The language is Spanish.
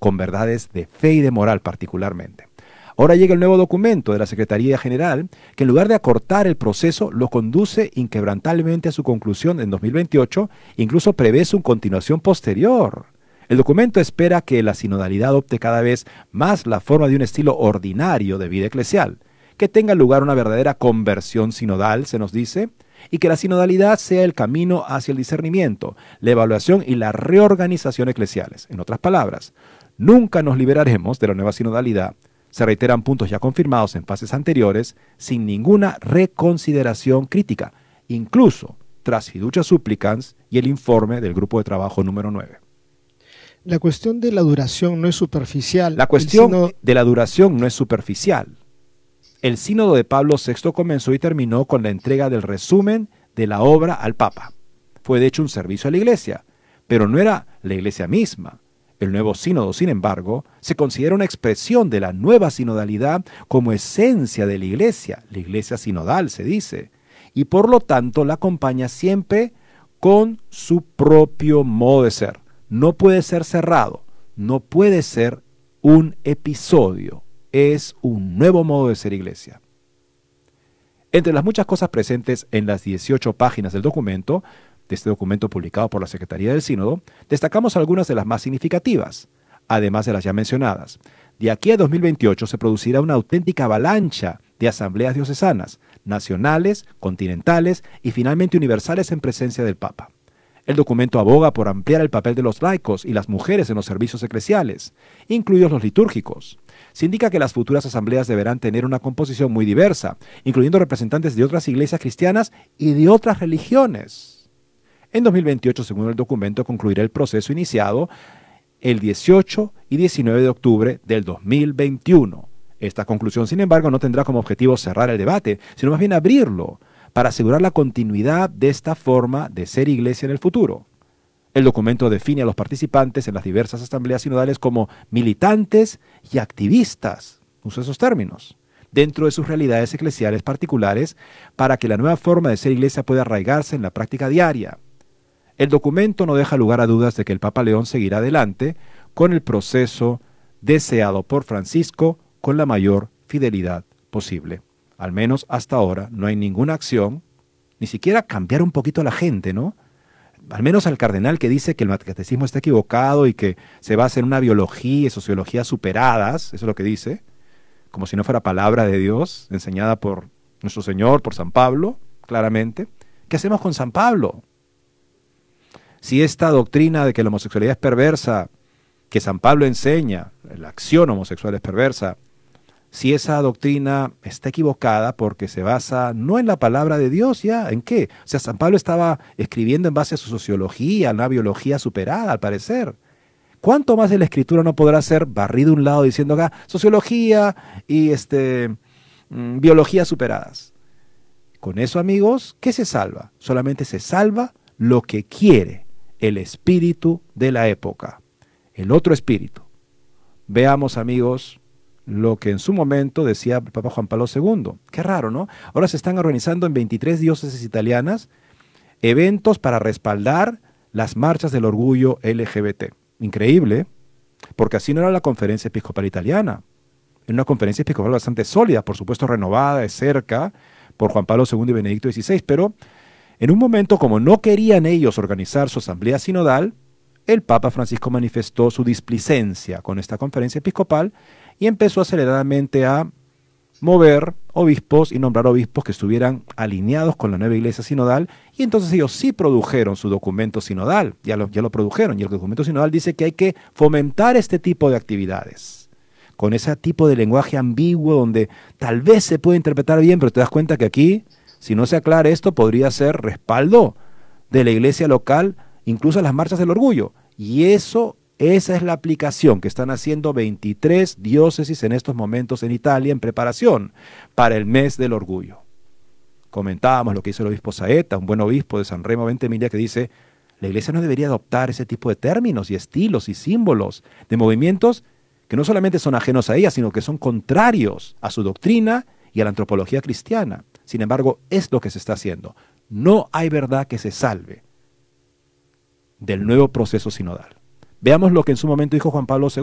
con verdades de fe y de moral particularmente. Ahora llega el nuevo documento de la Secretaría General, que en lugar de acortar el proceso, lo conduce inquebrantablemente a su conclusión en 2028, incluso prevé su continuación posterior. El documento espera que la sinodalidad adopte cada vez más la forma de un estilo ordinario de vida eclesial, que tenga lugar una verdadera conversión sinodal, se nos dice, y que la sinodalidad sea el camino hacia el discernimiento, la evaluación y la reorganización eclesiales. En otras palabras, nunca nos liberaremos de la nueva sinodalidad. Se reiteran puntos ya confirmados en fases anteriores sin ninguna reconsideración crítica, incluso tras fiducia supplicans y el informe del grupo de trabajo número 9. La cuestión de la duración no es superficial. La cuestión de la duración no es superficial. El sínodo de Pablo VI comenzó y terminó con la entrega del resumen de la obra al Papa. Fue de hecho un servicio a la Iglesia, pero no era la Iglesia misma. El nuevo sínodo, sin embargo, se considera una expresión de la nueva sinodalidad como esencia de la Iglesia sinodal se dice, y por lo tanto la acompaña siempre con su propio modo de ser. No puede ser cerrado, no puede ser un episodio, es un nuevo modo de ser Iglesia. Entre las muchas cosas presentes en las 18 páginas del documento, de este documento publicado por la Secretaría del Sínodo, destacamos algunas de las más significativas, además de las ya mencionadas. De aquí a 2028 se producirá una auténtica avalancha de asambleas diocesanas, nacionales, continentales y finalmente universales en presencia del Papa. El documento aboga por ampliar el papel de los laicos y las mujeres en los servicios eclesiales, incluidos los litúrgicos. Se indica que las futuras asambleas deberán tener una composición muy diversa, incluyendo representantes de otras iglesias cristianas y de otras religiones. En 2028, según el documento, concluirá el proceso iniciado el 18 y 19 de octubre del 2021. Esta conclusión, sin embargo, no tendrá como objetivo cerrar el debate, sino más bien abrirlo para asegurar la continuidad de esta forma de ser iglesia en el futuro. El documento define a los participantes en las diversas asambleas sinodales como militantes y activistas, uso esos términos, dentro de sus realidades eclesiales particulares para que la nueva forma de ser iglesia pueda arraigarse en la práctica diaria. El documento no deja lugar a dudas de que el Papa León seguirá adelante con el proceso deseado por Francisco con la mayor fidelidad posible. Al menos hasta ahora no hay ninguna acción, ni siquiera cambiar un poquito a la gente, ¿no? Al menos al cardenal que dice que el catecismo está equivocado y que se basa en una biología y sociología superadas, eso es lo que dice, como si no fuera palabra de Dios, enseñada por nuestro Señor, por San Pablo, claramente. ¿Qué hacemos con San Pablo? Si esta doctrina de que la homosexualidad es perversa, que San Pablo enseña, la acción homosexual es perversa, si esa doctrina está equivocada porque se basa no en la palabra de Dios, ¿ya? ¿En qué? O sea, San Pablo estaba escribiendo en base a su sociología, una biología superada, al parecer. ¿Cuánto más de la Escritura no podrá ser barrido a un lado diciendo acá sociología y biología superadas? Con eso, amigos, ¿qué se salva? Solamente se salva lo que quiere el espíritu de la época, el otro espíritu. Veamos, amigos, lo que en su momento decía el Papa Juan Pablo II. Qué raro, ¿no? Ahora se están organizando en 23 diócesis italianas eventos para respaldar las marchas del orgullo LGBT. Increíble, porque así no era la conferencia episcopal italiana. Era una conferencia episcopal bastante sólida, por supuesto renovada de cerca por Juan Pablo II y Benedicto XVI, pero en un momento como no querían ellos organizar su asamblea sinodal, el Papa Francisco manifestó su displicencia con esta conferencia episcopal y empezó aceleradamente a mover obispos y nombrar obispos que estuvieran alineados con la nueva iglesia sinodal, y entonces ellos sí produjeron su documento sinodal, ya lo produjeron, y el documento sinodal dice que hay que fomentar este tipo de actividades, con ese tipo de lenguaje ambiguo donde tal vez se puede interpretar bien, pero te das cuenta que aquí, si no se aclara esto, podría ser respaldo de la iglesia local, incluso a las marchas del orgullo, y esa es la aplicación que están haciendo 23 diócesis en estos momentos en Italia en preparación para el mes del orgullo. Comentábamos lo que hizo el obispo Saeta, un buen obispo de San Remo Ventimiglia, que dice, la iglesia no debería adoptar ese tipo de términos y estilos y símbolos de movimientos que no solamente son ajenos a ella, sino que son contrarios a su doctrina y a la antropología cristiana. Sin embargo, es lo que se está haciendo. No hay verdad que se salve del nuevo proceso sinodal. Veamos lo que en su momento dijo Juan Pablo II.